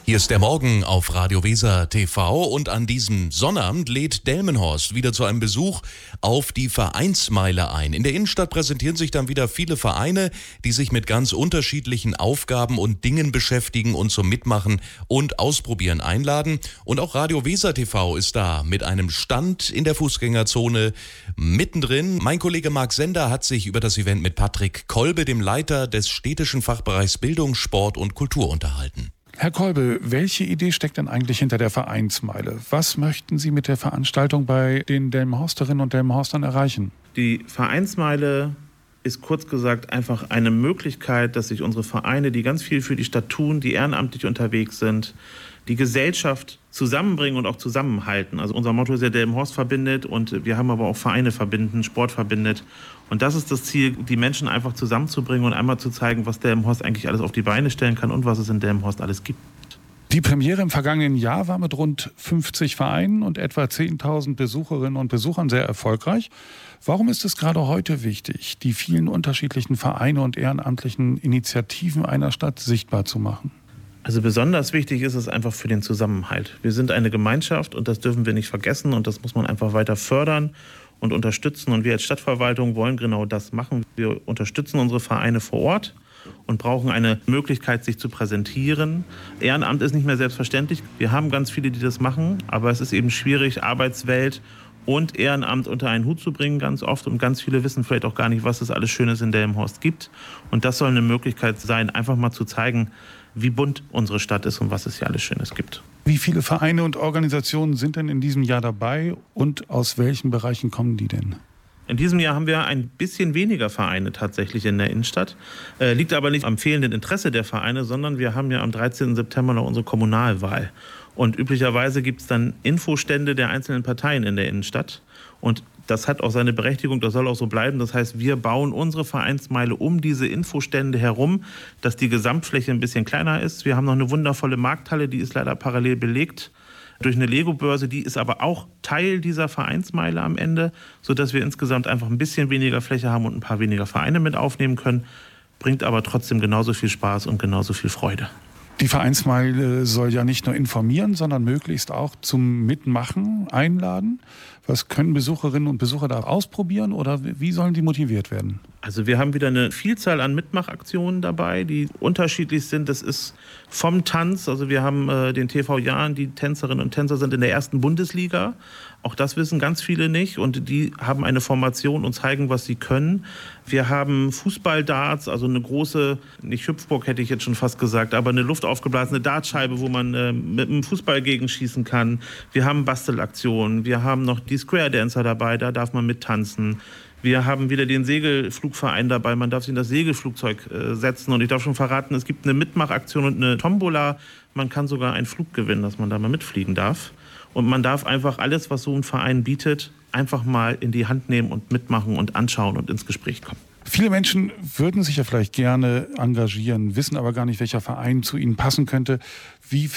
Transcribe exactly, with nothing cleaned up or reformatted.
Hier ist der Morgen auf Radio Weser T V und an diesem Sonnabend lädt Delmenhorst wieder zu einem Besuch auf die Vereinsmeile ein. In der Innenstadt präsentieren sich dann wieder viele Vereine, die sich mit ganz unterschiedlichen Aufgaben und Dingen beschäftigen und zum Mitmachen und Ausprobieren einladen. Und auch Radio Weser T V ist da mit einem Stand in der Fußgängerzone mittendrin. Mein Kollege Marc Sender hat sich über das Event mit Patrick Kolbe, dem Leiter des städtischen Fachbereichs Bildung, Sport und Kultur, unterhalten. Herr Kolbe, welche Idee steckt denn eigentlich hinter der Vereinsmeile? Was möchten Sie mit der Veranstaltung bei den Delmenhorsterinnen und Delmenhorstern erreichen? Die Vereinsmeile ist kurz gesagt einfach eine Möglichkeit, dass sich unsere Vereine, die ganz viel für die Stadt tun, die ehrenamtlich unterwegs sind, die Gesellschaft zusammenbringen und auch zusammenhalten. Also unser Motto ist ja Delmenhorst verbindet und wir haben aber auch Vereine verbinden, Sport verbindet. Und das ist das Ziel, die Menschen einfach zusammenzubringen und einmal zu zeigen, was Delmenhorst eigentlich alles auf die Beine stellen kann und was es in Delmenhorst alles gibt. Die Premiere im vergangenen Jahr war mit rund fünfzig Vereinen und etwa zehntausend Besucherinnen und Besuchern sehr erfolgreich. Warum ist es gerade heute wichtig, die vielen unterschiedlichen Vereine und ehrenamtlichen Initiativen einer Stadt sichtbar zu machen? Also besonders wichtig ist es einfach für den Zusammenhalt. Wir sind eine Gemeinschaft und das dürfen wir nicht vergessen und das muss man einfach weiter fördern und unterstützen. Und wir als Stadtverwaltung wollen genau das machen. Wir unterstützen unsere Vereine vor Ort und brauchen eine Möglichkeit, sich zu präsentieren. Ehrenamt ist nicht mehr selbstverständlich. Wir haben ganz viele, die das machen, aber es ist eben schwierig, Arbeitswelt und Ehrenamt unter einen Hut zu bringen ganz oft. Und ganz viele wissen vielleicht auch gar nicht, was es alles Schönes in Delmenhorst gibt. Und das soll eine Möglichkeit sein, einfach mal zu zeigen, wie bunt unsere Stadt ist und was es hier alles Schönes gibt. Wie viele Vereine und Organisationen sind denn in diesem Jahr dabei und aus welchen Bereichen kommen die denn? In diesem Jahr haben wir ein bisschen weniger Vereine tatsächlich in der Innenstadt. Äh, liegt aber nicht am fehlenden Interesse der Vereine, sondern wir haben ja am dreizehnten September noch unsere Kommunalwahl. Und üblicherweise gibt es dann Infostände der einzelnen Parteien in der Innenstadt. Und das hat auch seine Berechtigung, das soll auch so bleiben. Das heißt, wir bauen unsere Vereinsmeile um diese Infostände herum, dass die Gesamtfläche ein bisschen kleiner ist. Wir haben noch eine wundervolle Markthalle, die ist leider parallel belegt durch eine Lego-Börse. Die ist aber auch Teil dieser Vereinsmeile am Ende, sodass wir insgesamt einfach ein bisschen weniger Fläche haben und ein paar weniger Vereine mit aufnehmen können. Bringt aber trotzdem genauso viel Spaß und genauso viel Freude. Die Vereinsmeile soll ja nicht nur informieren, sondern möglichst auch zum Mitmachen einladen. Was können Besucherinnen und Besucher da ausprobieren oder wie sollen die motiviert werden? Also wir haben wieder eine Vielzahl an Mitmachaktionen dabei, die unterschiedlich sind. Das ist vom Tanz, also wir haben äh, den T V Jahren, die Tänzerinnen und Tänzer sind in der ersten Bundesliga. Auch das wissen ganz viele nicht und die haben eine Formation und zeigen, was sie können. Wir haben Fußballdarts, also eine große, nicht Hüpfburg hätte ich jetzt schon fast gesagt, aber eine luftaufgeblasene Dartscheibe, wo man äh, mit einem Fußball gegenschießen kann. Wir haben Bastelaktionen, wir haben noch die Square Dancer dabei, da darf man mittanzen. Wir haben wieder den Segelflugverein dabei, man darf sich in das Segelflugzeug äh, setzen und ich darf schon verraten, es gibt eine Mitmachaktion und eine Tombola. Man kann sogar einen Flug gewinnen, dass man da mal mitfliegen darf. Und man darf einfach alles, was so ein Verein bietet, einfach mal in die Hand nehmen und mitmachen und anschauen und ins Gespräch kommen. Viele Menschen würden sich ja vielleicht gerne engagieren, wissen aber gar nicht, welcher Verein zu ihnen passen könnte. Wie